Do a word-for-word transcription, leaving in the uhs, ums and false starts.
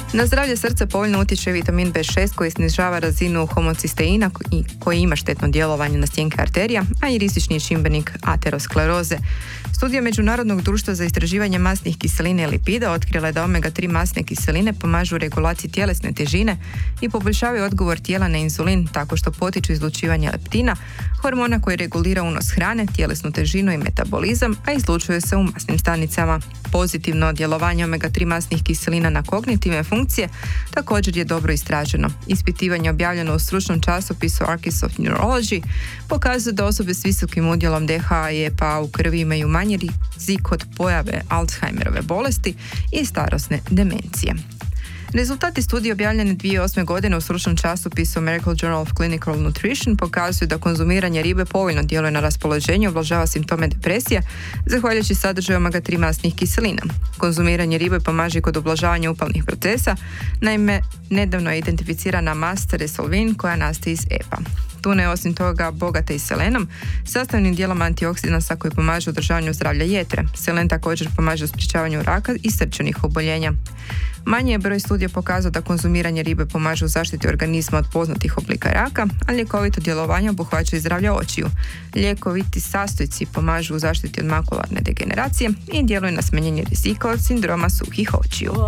Na zdravlje srca povoljno utječe vitamin be šest koji snižava razinu homocisteina i koji ima štetno djelovanje na stjenke arterija, a i rizični je čimbenik ateroskleroze. Studija Međunarodnog društva za istraživanje masnih kiselina i lipida otkrila je da omega tri masne kiseline pomažu u regulaciji tjelesne težine i poboljšavaju odgovor tijela na inzulin tako što potiču izlučivanje leptina, hormona koji regulira unos hrane, tjelesnu težinu i metabolizam, a izlučuje se u masnim stanicama. Pozitivno djelovanje omega tri masnih kiselina na kognitivne funkcije također je dobro istraženo. Ispitivanje objavljeno u stručnom časopisu Archives of Neurology pokazuje da osobe s visokim udjelom de ha a i e pe a u krvi imaju manji rizik od pojave Alzheimerove bolesti i starosne demencije. Rezultati studije objavljene dvije tisuće osme. godine u stručnom časopisu American Journal of Clinical Nutrition pokazuju da konzumiranje ribe povoljno djeluje na raspoloženje i ublažava simptome depresije, zahvaljujući sadržaju omega tri masnih kiselina. Konzumiranje ribe pomaže kod ublažavanja upalnih procesa, naime, nedavno je identificirana mast resolvin koja nastaje iz epa. Tuna je osim toga bogata i selenom, sastavnim dijelom antioksidansa koji pomaže održavanju zdravlja jetre. Selen također pomaže u sprječavanju raka i srčanih oboljenja. Manji je broj studija pokazao da konzumiranje ribe pomaže u zaštiti organizma od poznatih oblika raka, a ljekovito djelovanje obuhvaća i zdravlje očiju. Ljekoviti sastojci pomažu u zaštiti od makularne degeneracije i djeluju na smanjenje rizika od sindroma suhih očiju.